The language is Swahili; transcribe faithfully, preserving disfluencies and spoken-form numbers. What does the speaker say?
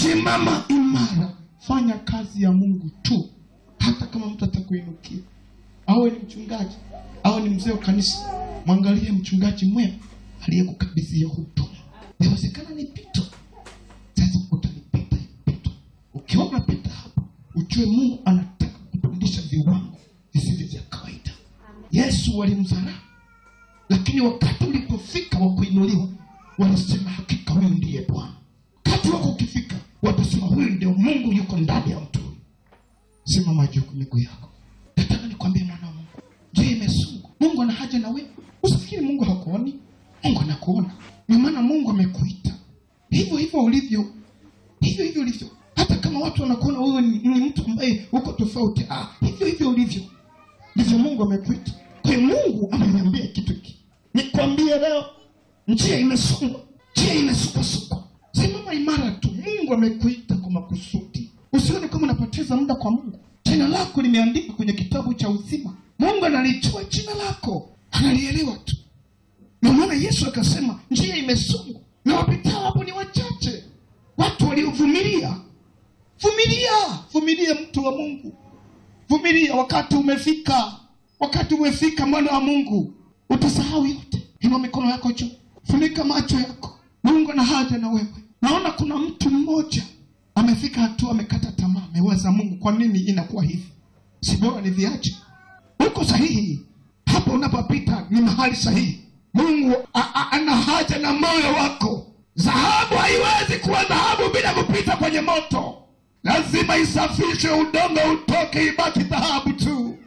Simama imara, fanya kazi ya Mungu tu. Hata kama mtu atakuinukia, awe ni mchungaji, awe ni mzee wa kanisa, mwangalie mchungaji mwema aliyekukabidhia huduma. Inawezekana ni pito. Sasa utalipita pito. Ukiona pita hapo, ujue Mungu anataka kupandisha viwango visivyo vya kawaida. Yesu walimdharau, lakini wakati ulipofika wa kuinuliwa, wanasema hakika huyu ndiye Bwana. Wakati wako ukifika, watasema huyu ndio Mungu yuko ndani ya mtu. Simama juu kwa miguu yako. Nataka nikwambie mwana wa Mungu, je, imesungu? Mungu ana haja na wewe. Usifikiri Mungu hakuoni. Mungu anakuona. Ni maana Mungu amekuita. Hivyo hivyo ulivyo. Hivyo hivyo ulivyo. Hata kama watu wanakuona wewe ni, ni mtu ambaye uko tofauti, ah, hivyo hivyo ulivyo. Ndivyo Mungu amekuita. Kwa hiyo Mungu ameniambia kitu hiki. Nikwambie leo, njia imesongwa. Njia imesukwa. Simama imara tu. Mungu amekuita kwa makusudi. Usione kama unapoteza muda kwa Mungu. Jina lako limeandikwa kwenye kitabu cha uzima. Mungu analijua jina lako. Analielewa tu. Na maana Yesu akasema njia imesongwa na wapitao hapo ni wachache. Watu waliovumilia. Vumilia, vumilia mtu wa Mungu. Vumilia, wakati umefika. Wakati umefika mwana wa Mungu. Utasahau yote. Inua mikono yako juu. Funika macho yako. Mungu ana haja na wewe. Naona kuna mtu mmoja amefika hatua amekata tamaa, amewaza Mungu, kwa nini inakuwa hivi? Si bora ni viache. Uko sahihi. Hapo unapopita ni mahali sahihi. Mungu ana haja na moyo wako. Dhahabu haiwezi kuwa dhahabu bila kupita kwenye moto. Lazima isafishe udongo utoke ibaki dhahabu tu.